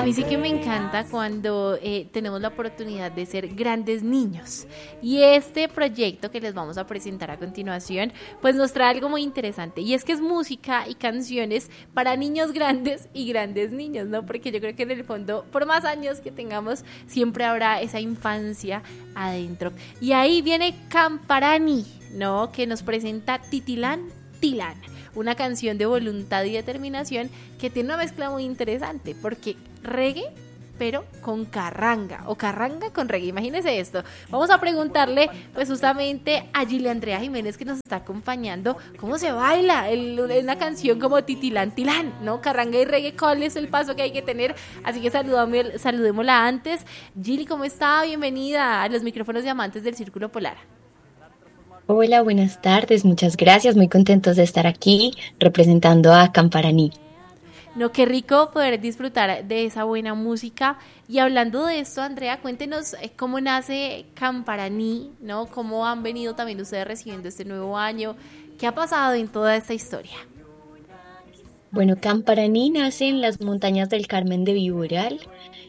mí sí que me encanta cuando tenemos la oportunidad de ser grandes niños. Y este proyecto que les vamos a presentar a continuación, pues nos trae algo muy interesante. Y es que es música y canciones para niños grandes y grandes niños, ¿no? Porque yo creo que en el fondo, por más años que tengamos, siempre habrá esa infancia adentro. Y ahí viene Camparani, ¿no? Que nos presenta Titilán Tilán, una canción de voluntad y determinación que tiene una mezcla muy interesante, porque reggae pero con carranga, o carranga con reggae, imagínense esto. Vamos a preguntarle pues justamente a Gili Andrea Jiménez, que nos está acompañando, cómo se baila una canción como Titilán Tilán, ¿no? Carranga y reggae, ¿cuál es el paso que hay que tener? Así que saludémosla antes. Gili, ¿cómo está? Bienvenida a los micrófonos de Amantes del Círculo Polar. Hola, buenas tardes, muchas gracias, muy contentos de estar aquí representando a Camparani. No, qué rico poder disfrutar de esa buena música. Y hablando de esto, Andrea, cuéntenos cómo nace Camparani, ¿no? Cómo han venido también ustedes recibiendo este nuevo año. ¿Qué ha pasado en toda esta historia? Bueno, Camparani nace en las montañas del Carmen de Viboral,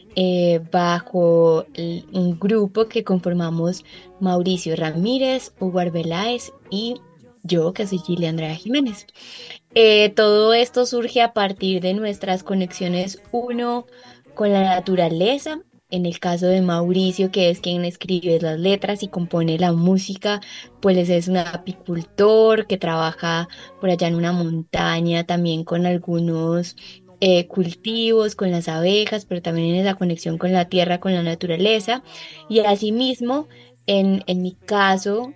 bajo un grupo que conformamos Mauricio Ramírez, Hugo Arbeláez y yo, que soy Gili Andrea Jiménez. Todo esto surge a partir de nuestras conexiones, uno, con la naturaleza. En el caso de Mauricio, que es quien escribe las letras y compone la música, pues es un apicultor que trabaja por allá en una montaña, también con algunos cultivos, con las abejas, pero también en esa conexión con la tierra, con la naturaleza. Y asimismo, en mi caso,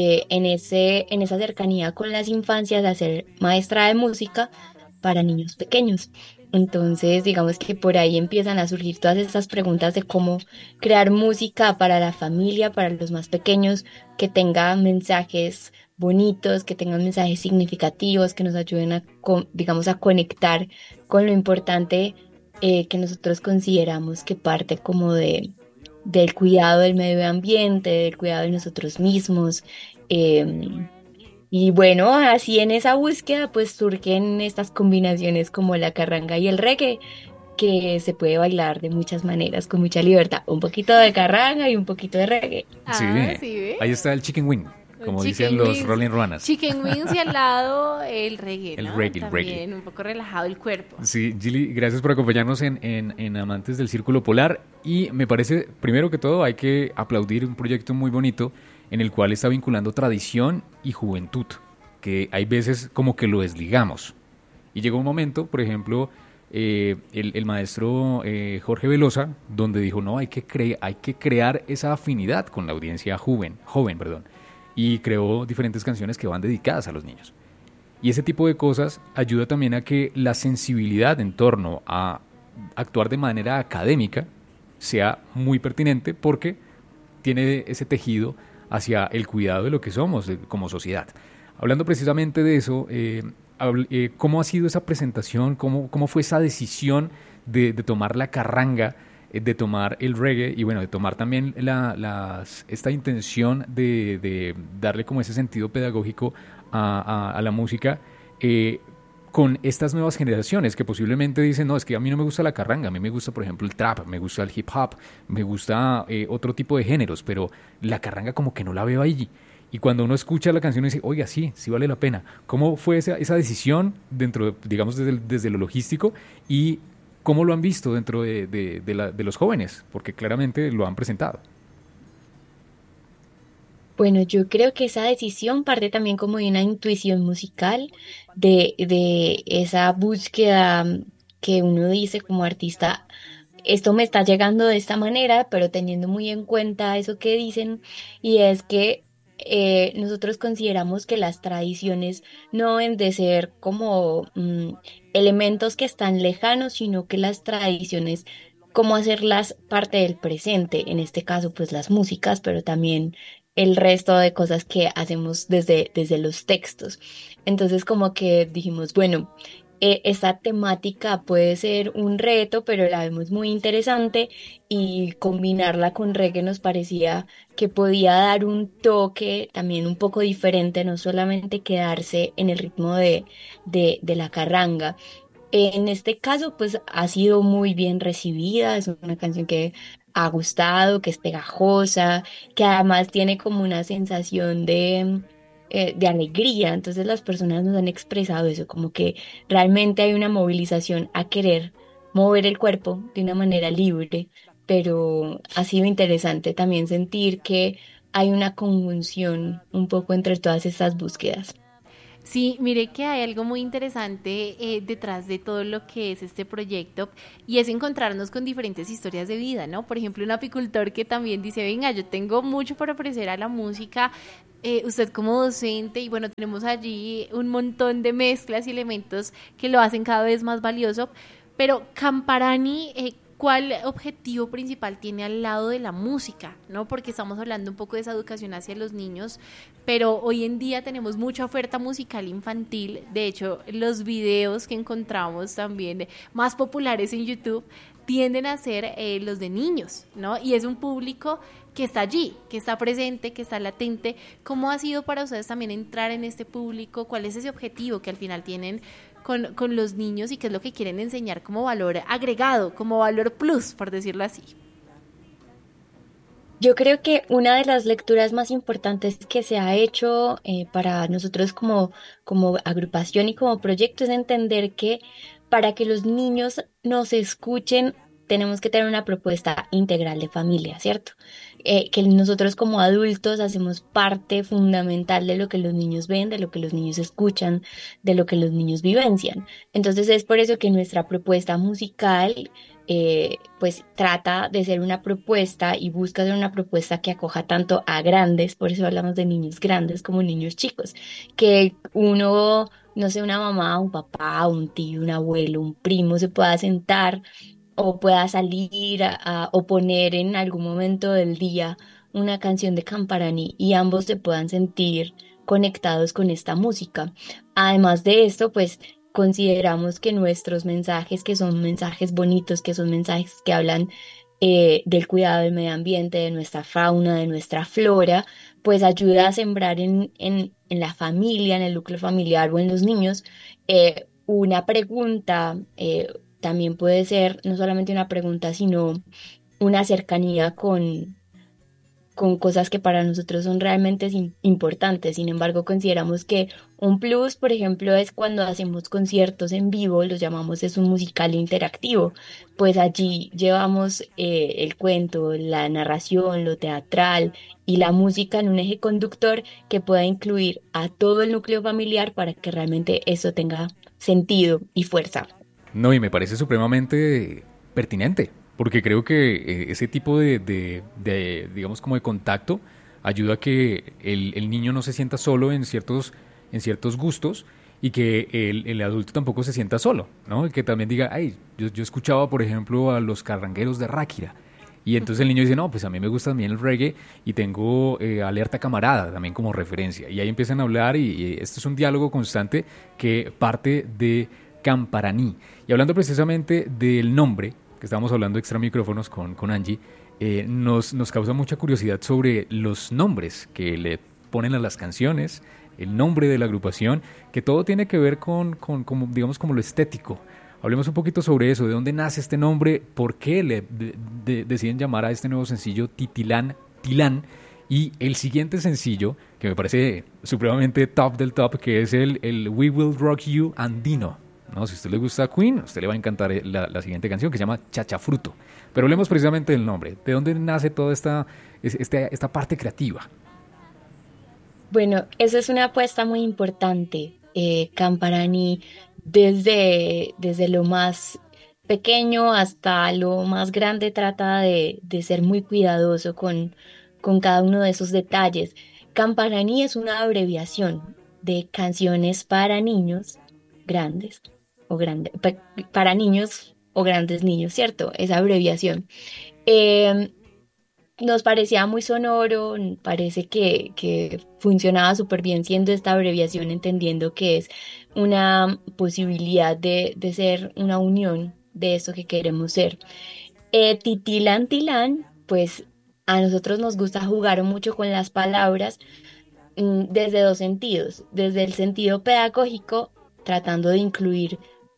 en esa cercanía con las infancias, de ser maestra de música para niños pequeños. Entonces, digamos que por ahí empiezan a surgir todas estas preguntas de cómo crear música para la familia, para los más pequeños, que tenga mensajes bonitos, que tengan mensajes significativos, que nos ayuden a, digamos, a conectar con lo importante que nosotros consideramos que parte como del cuidado del medio ambiente, del cuidado de nosotros mismos. em, y bueno, así en esa búsqueda pues surgen estas combinaciones como la carranga y el reggae, que se puede bailar de muchas maneras, con mucha libertad. Un poquito de carranga y un poquito de reggae. Sí, Ah, sí, ¿ve? ahí está el chicken wing, como dicen Chicken los wings, Rolling Ruanas. chicken wings y al lado el reggae, El ¿no? reggae, el reggae. También un poco relajado el cuerpo. Sí, Gili, gracias por acompañarnos en Amantes del Círculo Polar. Y me parece, primero que todo, hay que aplaudir un proyecto muy bonito en el cual está vinculando tradición y juventud, que hay veces como que lo desligamos. Y llegó un momento, por ejemplo, el maestro Jorge Velosa, donde dijo, no, hay que crear esa afinidad con la audiencia joven, perdón, y creó diferentes canciones que van dedicadas a los niños. Y ese tipo de cosas ayuda también a que la sensibilidad en torno a actuar de manera académica sea muy pertinente, porque tiene ese tejido hacia el cuidado de lo que somos como sociedad. Hablando precisamente de eso, ¿cómo ha sido esa presentación? ¿Cómo fue esa decisión de tomar la carranga, de tomar el reggae y bueno, de tomar también esta intención de darle como ese sentido pedagógico a la música, con estas nuevas generaciones que posiblemente dicen, no, es que a mí no me gusta la carranga, a mí me gusta, por ejemplo, el trap, me gusta el hip hop, me gusta otro tipo de géneros, pero la carranga como que no la veo allí? Y cuando uno escucha la canción dice, oiga, sí, sí vale la pena. ¿Cómo fue esa decisión dentro, digamos, desde lo logístico, y cómo lo han visto dentro de los jóvenes? Porque claramente lo han presentado. Bueno, yo creo que esa decisión parte también como de una intuición musical, de esa búsqueda que uno dice como artista, esto me está llegando de esta manera, pero teniendo muy en cuenta eso que dicen, y es que nosotros consideramos que las tradiciones no deben de ser como elementos que están lejanos, sino que las tradiciones, como hacerlas parte del presente, en este caso pues las músicas, pero también el resto de cosas que hacemos desde los textos. Entonces como que dijimos, bueno, esta temática puede ser un reto, pero la vemos muy interesante, y combinarla con reggae nos parecía que podía dar un toque también un poco diferente, no solamente quedarse en el ritmo de la carranga. En este caso, pues ha sido muy bien recibida, es una canción que ha gustado, que es pegajosa, que además tiene como una sensación de alegría, entonces las personas nos han expresado eso, como que realmente hay una movilización a querer mover el cuerpo de una manera libre, pero ha sido interesante también sentir que hay una conjunción un poco entre todas estas búsquedas. Sí, mire que hay algo muy interesante detrás de todo lo que es este proyecto y es encontrarnos con diferentes historias de vida, ¿no? Por ejemplo, un apicultor que también dice, venga, yo tengo mucho para ofrecer a la música, usted como docente y bueno, tenemos allí un montón de mezclas y elementos que lo hacen cada vez más valioso, pero Camparani, ¿cuál objetivo principal tiene al lado de la música? ¿No? Porque estamos hablando un poco de esa educación hacia los niños, pero hoy en día tenemos mucha oferta musical infantil. De hecho, los videos que encontramos también más populares en YouTube tienden a ser los de niños, ¿no? Y es un público que está allí, que está presente, que está latente. ¿Cómo ha sido para ustedes también entrar en este público? ¿Cuál es ese objetivo que al final tienen con los niños y qué es lo que quieren enseñar como valor agregado, como valor plus, por decirlo así? Yo creo que una de las lecturas más importantes que se ha hecho para nosotros como agrupación y como proyecto es entender que para que los niños nos escuchen tenemos que tener una propuesta integral de familia, ¿cierto? Que nosotros como adultos hacemos parte fundamental de lo que los niños ven, de lo que los niños escuchan, de lo que los niños vivencian. Entonces es por eso que nuestra propuesta musical pues trata de ser una propuesta y busca ser una propuesta que acoja tanto a grandes, por eso hablamos de niños grandes como niños chicos, que uno, no sé, una mamá, un papá, un tío, un abuelo, un primo se pueda sentar o pueda salir o poner en algún momento del día una canción de Camparani y ambos se puedan sentir conectados con esta música. Además de esto, pues consideramos que nuestros mensajes, que son mensajes bonitos, que son mensajes que hablan del cuidado del medio ambiente, de nuestra fauna, de nuestra flora, pues ayuda a sembrar en la familia, en el núcleo familiar o en los niños, una pregunta. También puede ser no solamente una pregunta, sino una cercanía con cosas que para nosotros son realmente importantes. Sin embargo, consideramos que un plus, por ejemplo, es cuando hacemos conciertos en vivo, los llamamos es un musical interactivo, pues allí llevamos el cuento, la narración, lo teatral y la música en un eje conductor que pueda incluir a todo el núcleo familiar para que realmente eso tenga sentido y fuerza. No, y me parece supremamente pertinente, porque creo que ese tipo digamos, como de contacto ayuda a que el niño no se sienta solo en ciertos gustos y que el adulto tampoco se sienta solo, ¿no? Y que también diga, ay, yo escuchaba, por ejemplo, a los carrangueros de Ráquira. Y entonces el niño dice, no, pues a mí me gusta también el reggae y tengo Alerta Camarada también como referencia. Y ahí empiezan a hablar y esto es un diálogo constante que parte de Camparani. Y hablando precisamente del nombre, que estábamos hablando extra micrófonos con Angie, nos causa mucha curiosidad sobre los nombres que le ponen a las canciones, el nombre de la agrupación, que todo tiene que ver con como, digamos, como lo estético. Hablemos un poquito sobre eso, de dónde nace este nombre, por qué deciden llamar a este nuevo sencillo Titilán, Tilán, y el siguiente sencillo, que me parece supremamente top del top, que es el We Will Rock You Andino. ¿No? Si a usted le gusta Queen, a usted le va a encantar la siguiente canción que se llama Chachafruto. Pero hablemos precisamente del nombre. ¿De dónde nace toda esta parte creativa? Bueno, esa es una apuesta muy importante. Camparani, desde lo más pequeño hasta lo más grande, trata de ser muy cuidadoso con cada uno de esos detalles. Camparani es una abreviación de canciones para niños grandes para niños o grandes niños, ¿cierto? Esa abreviación. Em, Nos parecía muy sonoro, parece que funcionaba súper bien siendo esta abreviación, entendiendo que es una posibilidad de ser una unión de eso que queremos ser. Titilán, tilán, pues a nosotros nos gusta jugar mucho con las palabras desde dos sentidos, desde el sentido pedagógico, tratando de incluir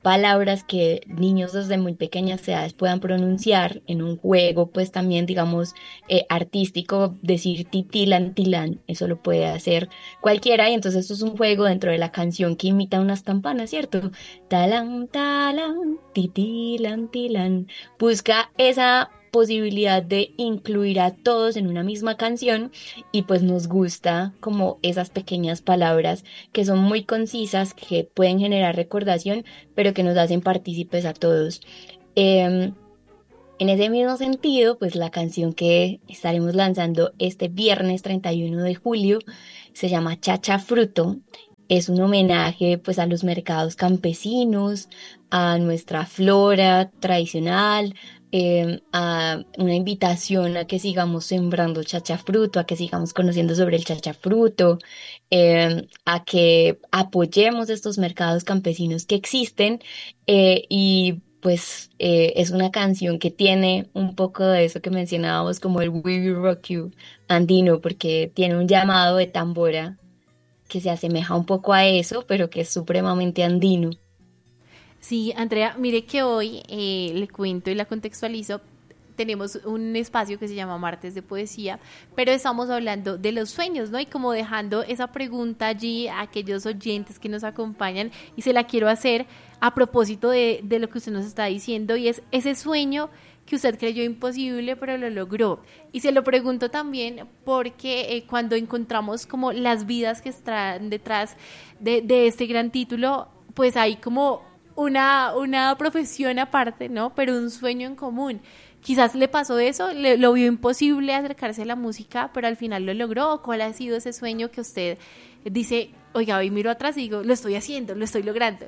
palabras que niños desde muy pequeñas edades puedan pronunciar en un juego, pues también, digamos, artístico, decir titilan, tilan, eso lo puede hacer cualquiera, y entonces esto es un juego dentro de la canción que imita unas campanas, ¿cierto? Talan, talan, titilan, tilan. Busca esa posibilidad de incluir a todos en una misma canción y pues nos gusta como esas pequeñas palabras que son muy concisas, que pueden generar recordación, pero que nos hacen partícipes a todos. Em, en ese mismo sentido, pues la canción que estaremos lanzando este viernes 31 de julio se llama Chacha Fruto. Es un homenaje pues a los mercados campesinos, a nuestra flora tradicional, a una invitación a que sigamos sembrando chachafruto, a que sigamos conociendo sobre el chachafruto, a que apoyemos estos mercados campesinos que existen, y pues es una canción que tiene un poco de eso que mencionábamos como el We Will Rock You andino, porque tiene un llamado de tambora que se asemeja un poco a eso, pero que es supremamente andino. Sí, Andrea, mire que hoy le cuento y la contextualizo. Tenemos un espacio que se llama Martes de Poesía, pero estamos hablando de los sueños, ¿no? Y como dejando esa pregunta allí a aquellos oyentes que nos acompañan, y se la quiero hacer a propósito de lo que usted nos está diciendo, y es ese sueño que usted creyó imposible, pero lo logró. Y se lo pregunto también porque cuando encontramos como las vidas que están detrás de este gran título, pues hay como una profesión aparte, ¿no? Pero un sueño en común. Quizás le pasó eso, lo vio imposible acercarse a la música, pero al final lo logró. ¿Cuál ha sido ese sueño que usted dice, oiga, hoy miro atrás y digo, lo estoy haciendo, lo estoy logrando?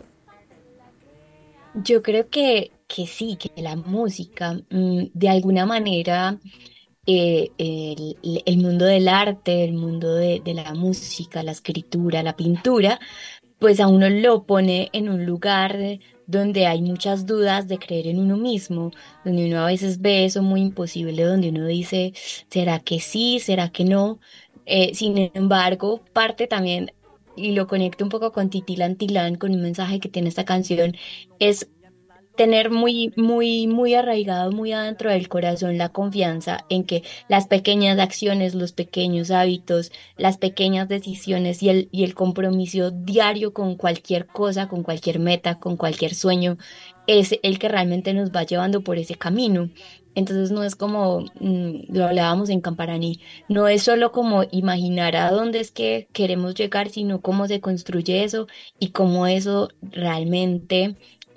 Yo creo que sí, que la música, de alguna manera, el mundo del arte, el mundo de la música, la escritura, la pintura, pues a uno lo pone en un lugar donde hay muchas dudas de creer en uno mismo, donde uno a veces ve eso muy imposible, donde uno dice, ¿será que sí? ¿Será que no? Sin embargo, parte también, y lo conecto un poco con Titilan Tilán, con un mensaje que tiene esta canción, es tener muy, muy, muy arraigado, muy adentro del corazón la confianza en que las pequeñas acciones, los pequeños hábitos, las pequeñas decisiones y el compromiso diario con cualquier cosa, con cualquier meta, con cualquier sueño, es el que realmente nos va llevando por ese camino. Entonces no es como, lo hablábamos en Camparaní, no es solo como imaginar a dónde es que queremos llegar, sino cómo se construye eso y cómo eso realmente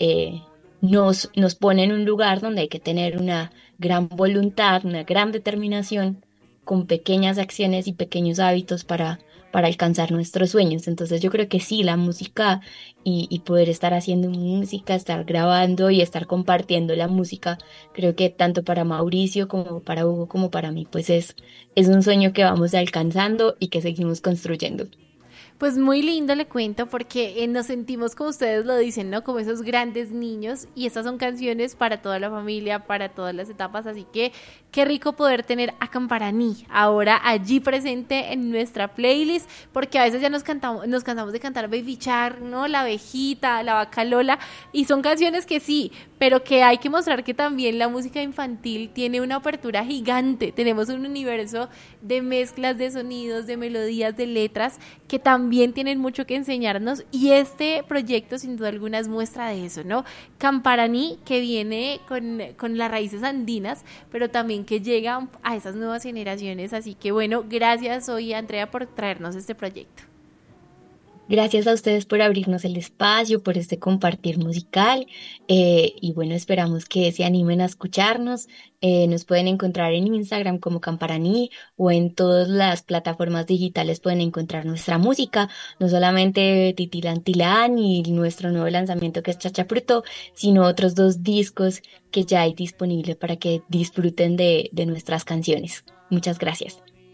nos pone en un lugar donde hay que tener una gran voluntad, una gran determinación, con pequeñas acciones y pequeños hábitos para alcanzar nuestros sueños. Entonces yo creo que sí, la música y poder estar haciendo música, estar grabando y estar compartiendo la música, creo que tanto para Mauricio como para Hugo como para mí, pues es un sueño que vamos alcanzando y que seguimos construyendo. Pues muy lindo le cuento porque nos sentimos como ustedes lo dicen, ¿no? Como esos grandes niños, y estas son canciones para toda la familia, para todas las etapas, así que qué rico poder tener a Camparaní ahora allí presente en nuestra playlist, porque a veces ya nos cansamos de cantar Baby Shark, ¿no? La abejita, la vaca Lola, y son canciones que sí, pero que hay que mostrar que también la música infantil tiene una apertura gigante. Tenemos un universo de mezclas de sonidos, de melodías, de letras que también tienen mucho que enseñarnos, y este proyecto sin duda alguna es muestra de eso, ¿no? Camparaní, que viene con las raíces andinas, pero también que llega a esas nuevas generaciones. Así que bueno, gracias hoy, Andrea, por traernos este proyecto. Gracias a ustedes por abrirnos el espacio, por este compartir musical, y bueno, esperamos que se animen a escucharnos. Nos pueden encontrar en Instagram como Camparaní o en todas las plataformas digitales pueden encontrar nuestra música, no solamente Titilan Tilán y nuestro nuevo lanzamiento que es Chacha Fruto, sino otros dos discos que ya hay disponibles para que disfruten de nuestras canciones. Muchas gracias.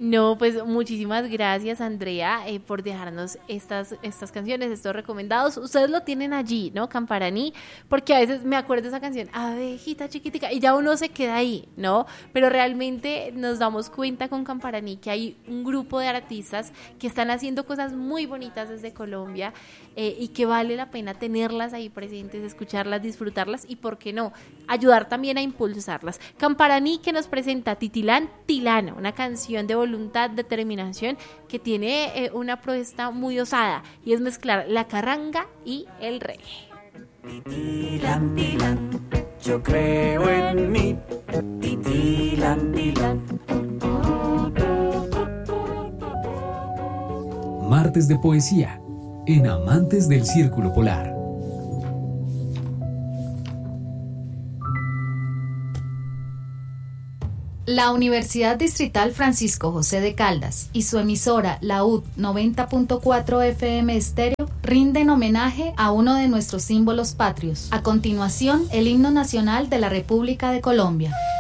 No, pues muchísimas gracias, Andrea, por dejarnos estas canciones, estos recomendados. Ustedes lo tienen allí, ¿no? Camparaní, porque a veces me acuerdo de esa canción, abejita chiquitica, y ya uno se queda ahí, ¿no? Pero realmente nos damos cuenta con Camparaní que hay un grupo de artistas que están haciendo cosas muy bonitas desde Colombia, y que vale la pena tenerlas ahí presentes, escucharlas, disfrutarlas y, ¿por qué no?, ayudar también a impulsarlas. Camparaní, que nos presenta Titilán Tilano, una canción de voluntad, determinación, que tiene una propuesta muy osada, y es mezclar la carranga y el reggae. Titilán, tilán, yo creo en mí. Titilán, tilán. Martes de poesía en Amantes del Círculo Polar. La Universidad Distrital Francisco José de Caldas y su emisora, la UD 90.4 FM Estéreo, rinden homenaje a uno de nuestros símbolos patrios. A continuación, el himno nacional de la República de Colombia.